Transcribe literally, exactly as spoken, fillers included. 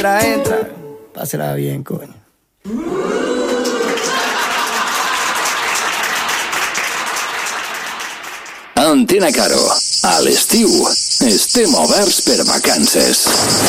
entra, entra. Pásela bien, coño. Antena Caro. A l'estiu estem oberts per vacances.